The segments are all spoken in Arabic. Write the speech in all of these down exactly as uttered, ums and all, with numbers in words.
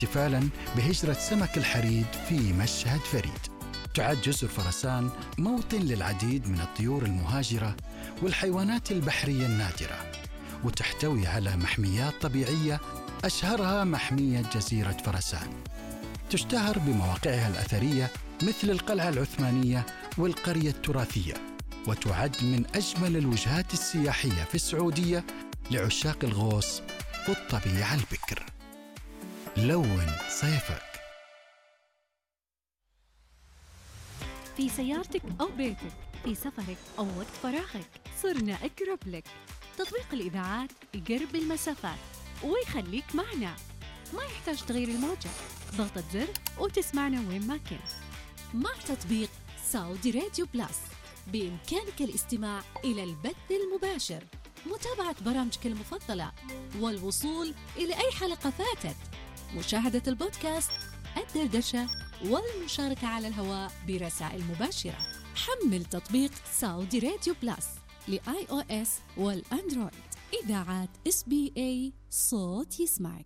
احتفالاً بهجرة سمك الحريد في مشهد فريد. تعد جزر فرسان موطن للعديد من الطيور المهاجرة والحيوانات البحرية النادرة، وتحتوي على محميات طبيعية أشهرها محمية جزيرة فرسان. تشتهر بمواقعها الأثرية مثل القلعة العثمانية والقرية التراثية، وتعد من أجمل الوجهات السياحية في السعودية لعشاق الغوص والطبيعة البكر. لون صيفك. في سيارتك أو بيتك، في سفرك أو وقت فراغك، صرنا أقرب لك. تطبيق الإذاعات يقرب المسافات ويخليك معنا، ما يحتاج تغيير الموجة، ضغطة زر وتسمعنا وين ما كنت. مع تطبيق سعودي راديو بلاس بإمكانك الاستماع إلى البث المباشر، متابعة برامجك المفضلة، والوصول إلى أي حلقة فاتت، مشاهدة البودكاست، الدردشة، والمشاركة على الهواء برسائل مباشرة. حمل تطبيق سعودي راديو بلاس لآي أو إس والأندرويد. إذاعات إس بي إيه، صوت يسمعك.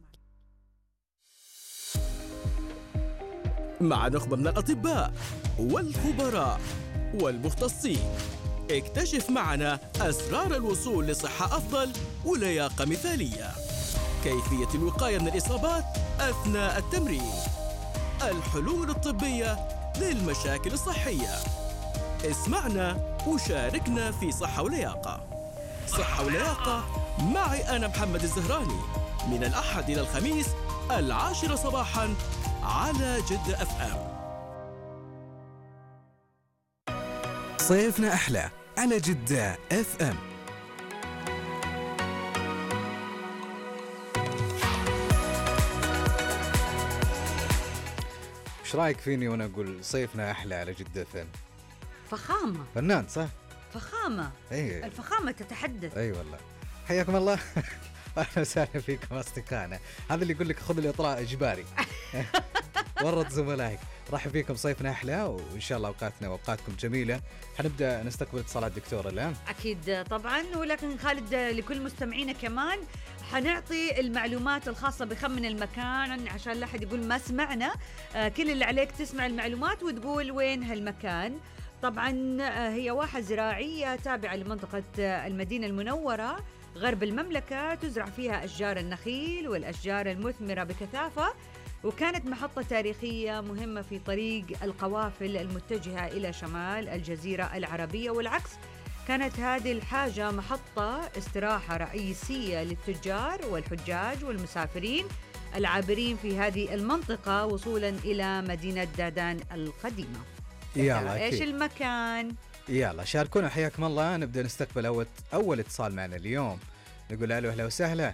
مع نخبة من الأطباء والخبراء والمختصين، اكتشف معنا أسرار الوصول لصحة أفضل ولياقة مثالية، كيفية الوقاية من الإصابات أثناء التمرين، الحلول الطبية للمشاكل الصحية. اسمعنا وشاركنا في صحة ولياقة. صحة ولياقة معي أنا محمد الزهراني، من الأحد إلى الخميس العاشرة صباحاً على جدة أف أم. صيفنا أحلى على جدة أف أم. ايش رايك فيني وانا اقول صيفنا احلى على جدة أف أم؟ فخامة. فنان صح؟ فخامة. اي الفخامة تتحدث. اي والله. حياكم الله. اهلا وسهلا فيكم اصدقائنا. هذا اللي يقول لك خذ الاطراء اجباري. ورط زملائك. رحب فيكم صيفنا احلى، وان شاء الله اوقاتنا واوقاتكم جميله. حنبدا نستقبل اتصالات دكتوره الان. اكيد طبعا، ولكن خالد لكل مستمعينا كمان حنعطي المعلومات الخاصه بخمن المكان عشان لا احد يقول ما سمعنا. آه كل اللي عليك تسمع المعلومات وتقول وين هالمكان. طبعا آه هي واحه زراعيه تابعه لمنطقه آه المدينه المنوره غرب المملكه، تزرع فيها اشجار النخيل والاشجار المثمره بكثافه، وكانت محطة تاريخية مهمة في طريق القوافل المتجهة إلى شمال الجزيرة العربية والعكس. كانت هذه الحاجة محطة استراحة رئيسية للتجار والحجاج والمسافرين العابرين في هذه المنطقة وصولا إلى مدينة دادان القديمة. يلا إيش المكان؟ يلا شاركونا حياكم الله. نبدأ نستقبل أول, أول اتصال معنا اليوم. نقول ألو أهلا وسهلا.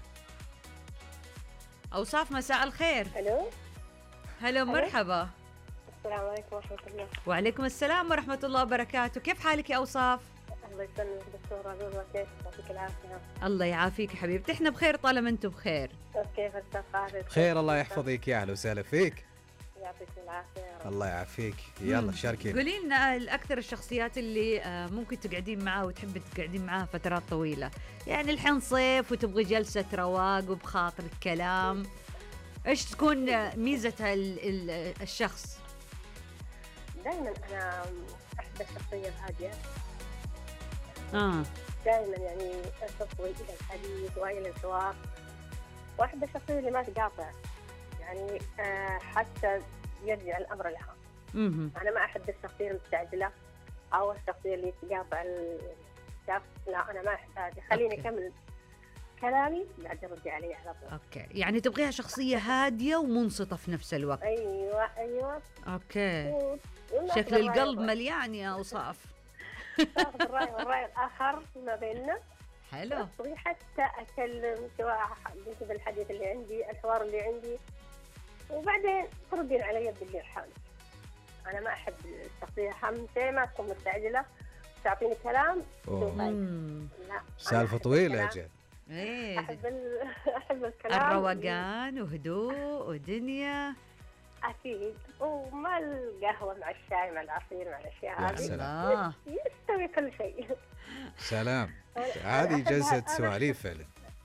أوصاف مساء الخير. ألو. هلو مرحبا. السلام عليكم ورحمة الله. وعليكم السلام ورحمة الله وبركاته. كيف حالك يا أوصاف؟ الله يسلمك دكتورة عزوزة، كيف يعطيك العافية؟ الله يعافيك حبيبتي، احنا بخير طالما انتم بخير. كيف السفارة؟ بخير الله يحفظك، يا أهلا وسهلا فيك. يعطيك العافية يا رب. الله يعافيك. يلا شاركين. قولي لنا الأكثر الشخصيات اللي ممكن تقعدين معاه وتحبي تقعدين معاه فترات طويلة، يعني الحين صيف وتبغي جلسة رواق وبخاطر الكلام، ايش تكون ميزة الشخص؟ دائما أنا أحب الشخصية الهادية. آه. دائما يعني تصغي إلى الحديث وإلى الحوار، وأحب الشخصية اللي ما تقاطع، يعني آه حتى يرجع الأمر لها. مم. أنا ما أحب الشخصية المستعجلة أو الشخصية اللي تقاطع الشخص، لا أنا ما أحب هذه. خليني أكمل كلامي بعد ردي علي على طول. اوكي، يعني تبغيها شخصيه هاديه ومنصته في نفس الوقت. ايوه ايوه. اوكي. شكل القلب مليان يا اوصاف. اخذ الراي والراي الاخر ما بيننا. حلو. حتى اكلم سواء بالنسبه للحديث اللي عندي، الحوار اللي عندي، وبعدين تردين علي باللي حالك. انا ما احب الشخصيه حمسه، ما تكون مستعجله تعطيني كلام. لا سالفه طويله يا جد. ايه احب ال... احب الكلام، الروقان وهدوء ودنيا. اكيد، وما القهوه مع الشاي مع العصير مع الاشياء هذه يستوي كل شيء. سلام. هذه جلسه سواليف فعلا.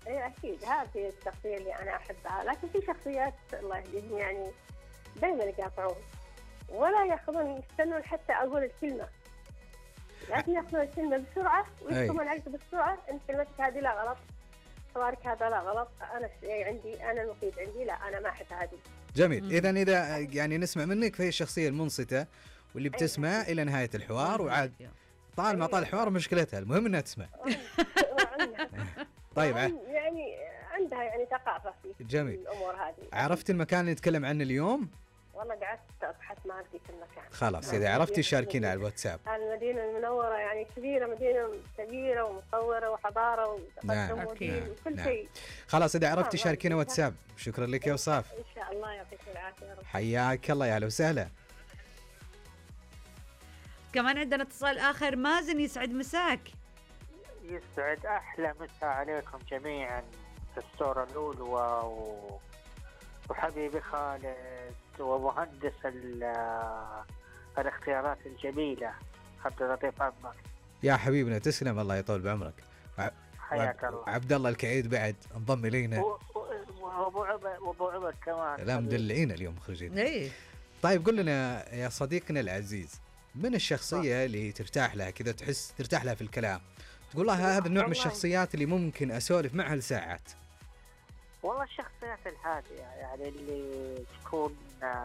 اي اكيد هذه الشخصيه اللي انا احبها، لكن في شخصيات الله يهديهم يعني دائما يقاطعون ولا ياخذون يستنون حتى اقول الكلمه، لكن ياخذون الكلمه بسرعه ويكتبون العكس بسرعه، ان كلمتك هذه لا غلط، حوارك هذا لا غلط، انا الشيء عندي، انا المفيد عندي، لا انا ما احب هذه. جميل. اذا اذا يعني نسمع منك فهي الشخصيه المنصته واللي بتسمع الى نهايه الحوار، وعاد طال ما طال الحوار مشكلتها، المهم انها تسمع. طيب يعني عندها يعني ثقافه في جميل. الامور هذه. عرفت المكان اللي نتكلم عنه اليوم؟ والله قعدت ابحث ما لقيت المكان. خلاص اذا عرفتي شاركينا على الواتساب. المدينه المنوره يعني كبيره، مدينه كبيره ومتطوره وحضاره وتقدم نعم. ودين نعم. وكل نعم. شيء. خلاص اذا عرفتي شاركينا واتساب. شكرا لك يا وصاف. ان شاء الله يعطيك العافيه يا رب. حياك الله، يا اهلا وسهلا. كمان عندنا اتصال اخر. مازن يسعد مساك. يسعد احلى مساء عليكم جميعا، الدكتوره لولو و... وحبيبي خالد ومهندس الاختيارات الجميلة عبد اللطيف عمر. يا حبيبنا تسلم، الله يطول بعمرك. حياك الله. عبد الله الكعيد بعد انضم الينا، وابو عمر وابو عمر كمان. لا مدلعين اليوم مخرجين. ايه طيب قل لنا يا صديقنا العزيز، من الشخصية اللي ترتاح لها كذا، تحس ترتاح لها في الكلام، تقول لها هذا النوع من الشخصيات اللي ممكن اسولف معها لساعات؟ والله الشخصيات الهادئة يعني اللي تكون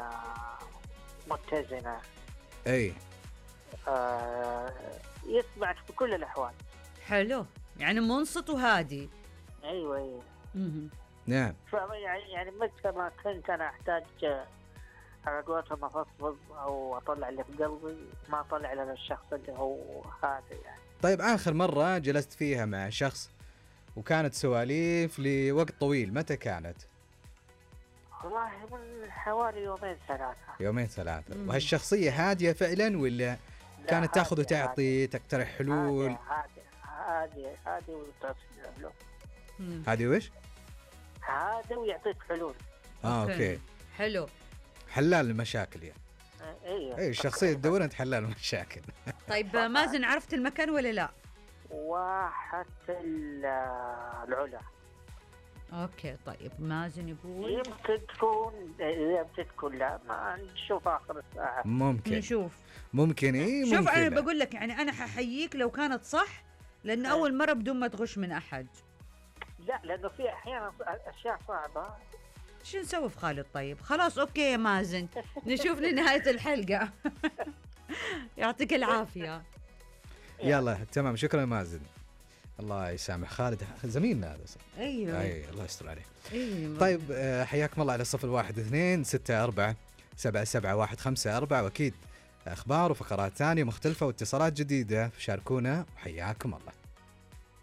متزنة. اي آه يسمعك في كل الأحوال. حلو، يعني منصت وهادي. ايوه ايوه. نعم. يعني يعني متى ما كنت انا احتاج على قولتهم افضفض او اطلع اللي في قلبي، ما اطلع على الشخص اللي هو هذا يعني. طيب اخر مرة جلست فيها مع شخص وكانت سواليف لوقت طويل، متى كانت؟ والله من حوالي يومين ثلاثة. يومين ثلاثة. مم. وهالشخصية هادية فعلا ولا كانت تاخذ وتعطي، تقترح حلول؟ هادية هادية هادية وتعطي حلول. هادية وش؟ هادية ويعطيك حلول. اه اوكي. حلو. حلال المشاكل يعني. ايوه اي الشخصية تدور انت حلال المشاكل. طيب مازن عرفت المكان ولا لا؟ واحة العلا. اوكي طيب مازن يقول يمكن تكون يمكن تكون لا، ما نشوف اخر الساعة. ممكن نشوف. ممكن ايه ممكن. شوف انا لا. بقول لك يعني انا ححييك لو كانت صح، لان اول مرة بدون ما تغش من احد. لا لانه في احيانا اشياء صعبة. شو نسوي في خالد؟ طيب خلاص اوكي يا مازن، نشوف لنهاية الحلقة. يعطيك العافية. يلا تمام، شكرا مازن. الله يسامح خالد زميلنا هذا. ايوه اي الله يستر عليه. أيوة. طيب حياكم الله على صفر واحد اثنين ستة أربعة سبعة سبعة واحد خمسة أربعة، واكيد اخبار وفقرات ثانية مختلفة واتصالات جديدة، شاركونا وحياكم الله.